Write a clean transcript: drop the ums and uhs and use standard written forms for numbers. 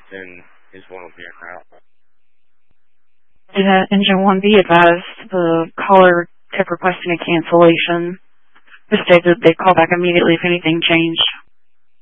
Washington is one of here now. Engine 1B advised the caller kept requesting a cancellation. Just stated they'd call back immediately if anything changed.